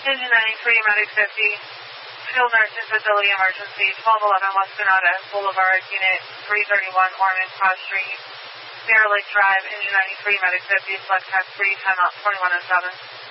Engine 93, Medic 50, Field Nursing Facility Emergency, 1211 West Granada Boulevard, Unit 331, Ormond Cross Street, Bear Lake Drive, Engine 93, Medic 50, Select Tech 3, timeout 2107.